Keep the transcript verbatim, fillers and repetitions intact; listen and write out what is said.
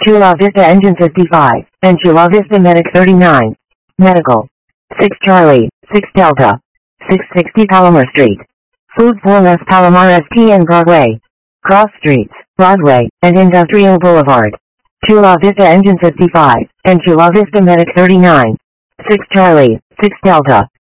Chula Vista Engine fifty-five, and Chula Vista Medic thirty-nine. Medical. six Charlie, six Delta. six sixty Palomar Street. Food four West Palomar S T N Broadway. Cross Streets, Broadway, and Industrial Boulevard. Chula Vista Engine fifty-five, and Chula Vista Medic thirty-nine. six Charlie, six Delta.